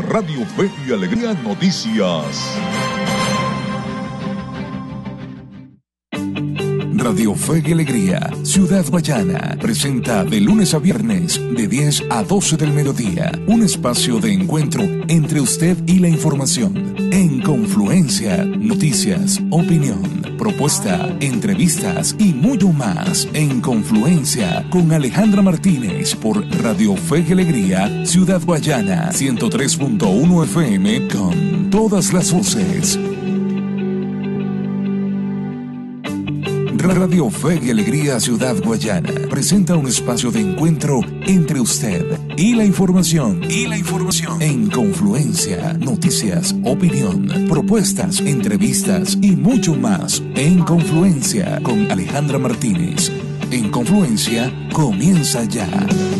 Radio Fe y Alegría Noticias. Radio Fe y Alegría, Ciudad Guayana, presenta de lunes a viernes, de 10 a 12 del mediodía, un espacio de encuentro entre usted y la información. En Confluencia, noticias, opinión, propuesta, entrevistas y mucho más. En Confluencia, con Alejandra Martínez, por Radio Fe y Alegría, Ciudad Guayana, 103.1 FM, con todas las voces. Radio Fe y Alegría Ciudad Guayana presenta un espacio de encuentro entre usted y la información. En Confluencia, noticias, opinión, propuestas, entrevistas y mucho más. En Confluencia con Alejandra Martínez. En Confluencia comienza ya.